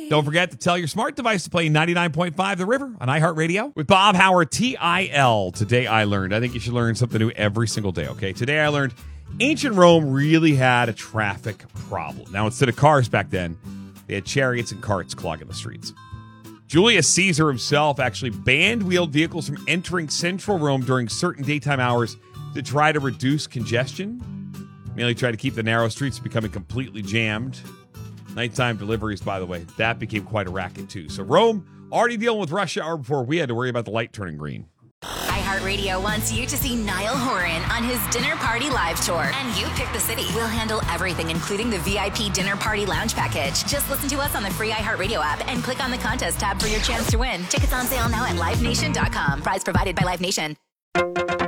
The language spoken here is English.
Don't forget to tell your smart device to play 99.5 The River on iHeartRadio with Bob Howard, TIL. Today I learned. I think you should learn something new every single day, okay? Today I learned ancient Rome really had a traffic problem. Now, instead of cars back then, they had chariots and carts clogging the streets. Julius Caesar himself actually banned wheeled vehicles from entering central Rome during certain daytime hours to try to reduce congestion. Mainly tried to keep the narrow streets from becoming completely jammed. Nighttime deliveries, by the way, that became quite a racket too. So Rome already dealing with rush hour before we had to worry about the light turning green. iHeartRadio wants you to see Niall Horan on his Dinner Party Live Tour. And you pick the city. We'll handle everything, including the VIP Dinner Party Lounge Package. Just listen to us on the free iHeartRadio app and click on the contest tab for your chance to win. Tickets on sale now at LiveNation.com. Prize provided by Live Nation.